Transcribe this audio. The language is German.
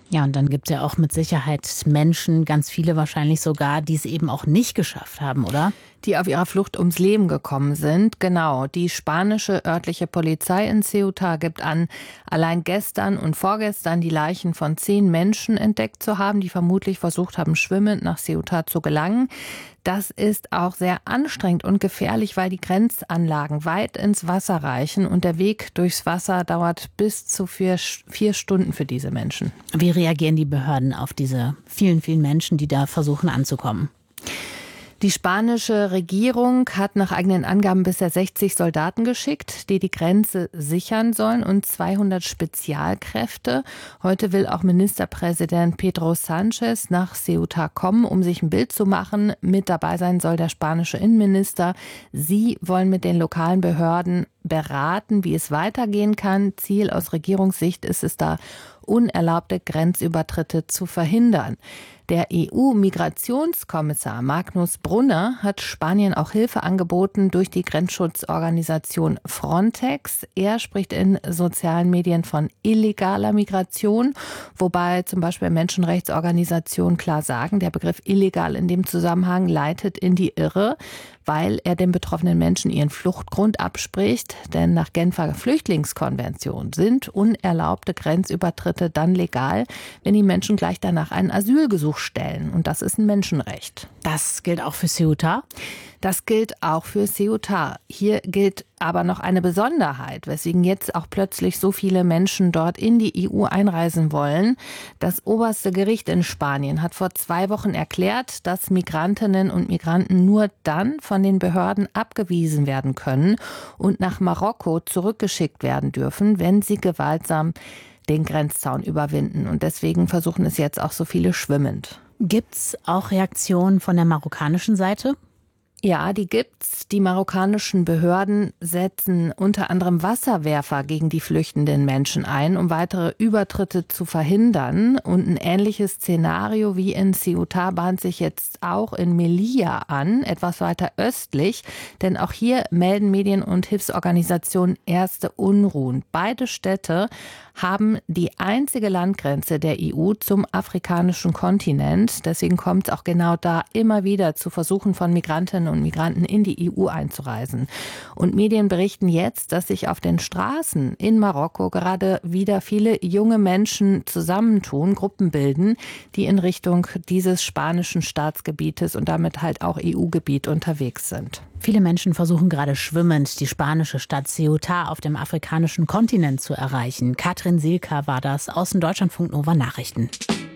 Ja, und dann gibt es ja auch mit Sicherheit Menschen, ganz viele wahrscheinlich sogar, die es eben auch nicht geschafft haben, oder? Die auf ihrer Flucht ums Leben gekommen sind. Genau, die spanische örtliche Polizei in Ceuta gibt an, allein gestern und vorgestern die Leichen von 10 Menschen entdeckt zu haben, die vermutlich versucht haben, schwimmend nach Ceuta zu gelangen. Das ist auch sehr anstrengend und gefährlich, weil die Grenzanlagen weit ins Wasser reichen und der Weg durchs Wasser dauert bis zu 4 Stunden für diese Menschen. Wie reagieren die Behörden auf diese vielen, vielen Menschen, die da versuchen anzukommen? Die spanische Regierung hat nach eigenen Angaben bisher 60 Soldaten geschickt, die die Grenze sichern sollen, und 200 Spezialkräfte. Heute will auch Ministerpräsident Pedro Sánchez nach Ceuta kommen, um sich ein Bild zu machen. Mit dabei sein soll der spanische Innenminister. Sie wollen mit den lokalen Behörden beraten, wie es weitergehen kann. Ziel aus Regierungssicht ist es da, unerlaubte Grenzübertritte zu verhindern. Der EU-Migrationskommissar Magnus Brunner hat Spanien auch Hilfe angeboten durch die Grenzschutzorganisation Frontex. Er spricht in sozialen Medien von illegaler Migration, wobei zum Beispiel Menschenrechtsorganisationen klar sagen, der Begriff illegal in dem Zusammenhang leitet in die Irre, weil er den betroffenen Menschen ihren Fluchtgrund abspricht. Denn nach Genfer Flüchtlingskonvention sind unerlaubte Grenzübertritte dann legal, wenn die Menschen gleich danach ein Asylgesuch stellen. Und das ist ein Menschenrecht. Das gilt auch für Ceuta? Das gilt auch für Ceuta. Hier gilt aber noch eine Besonderheit, weswegen jetzt auch plötzlich so viele Menschen dort in die EU einreisen wollen. Das oberste Gericht in Spanien hat vor 2 Wochen erklärt, dass Migrantinnen und Migranten nur dann von den Behörden abgewiesen werden können und nach Marokko zurückgeschickt werden dürfen, wenn sie gewaltsam den Grenzzaun überwinden. Und deswegen versuchen es jetzt auch so viele schwimmend. Gibt's auch Reaktionen von der marokkanischen Seite? Ja, die gibt's. Die marokkanischen Behörden setzen unter anderem Wasserwerfer gegen die flüchtenden Menschen ein, um weitere Übertritte zu verhindern. Und ein ähnliches Szenario wie in Ceuta bahnt sich jetzt auch in Melilla an, etwas weiter östlich. Denn auch hier melden Medien und Hilfsorganisationen erste Unruhen. Beide Städte haben die einzige Landgrenze der EU zum afrikanischen Kontinent. Deswegen kommt es auch genau da immer wieder zu Versuchen von Migrantinnen und Migranten in die EU einzureisen. Und Medien berichten jetzt, dass sich auf den Straßen in Marokko gerade wieder viele junge Menschen zusammentun, Gruppen bilden, die in Richtung dieses spanischen Staatsgebietes und damit halt auch EU-Gebiet unterwegs sind. Viele Menschen versuchen gerade schwimmend, die spanische Stadt Ceuta auf dem afrikanischen Kontinent zu erreichen. Katrin Silka war das, aus dem Deutschlandfunk Nova Nachrichten.